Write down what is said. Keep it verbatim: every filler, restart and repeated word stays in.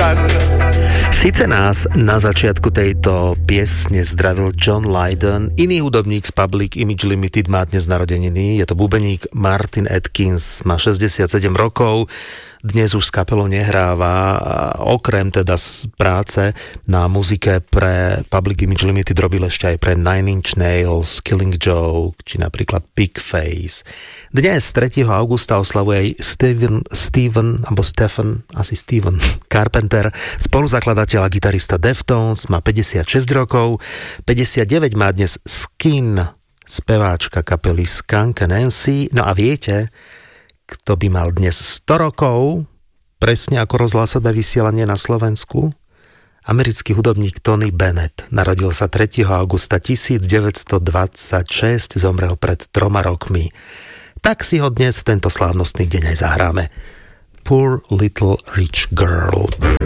gun. Sice nás na začiatku tejto piesne zdravil John Lydon, iný hudobník z Public Image Limited má dnes narodeniny, je to bubeník Martin Atkins, má šesťdesiatsedem rokov, dnes už s kapelou nehráva, okrem teda z práce na muzike pre Public Image Limited robil ešte aj pre Nine Inch Nails, Killing Joke, či napríklad Pigface. Dnes tretieho augusta oslavuje aj Steven, Steven, alebo Stephen, asi Steven Carpenter, spoluzakladateľ a gitarista Deftones, má päťdesiatšesť rokov, päťdesiatdeväť má dnes Skin, speváčka kapely Skunk Nancy. No a viete, kto by mal dnes sto rokov, presne ako rozhlasové vysielanie na Slovensku? Americký hudobník Tony Bennett. Narodil sa tretieho augusta tisícdeväťstodvadsaťšesť, zomrel pred troma rokmi. Tak si ho dnes v tento slávnostný deň aj zahráme. Poor Little Rich Girl.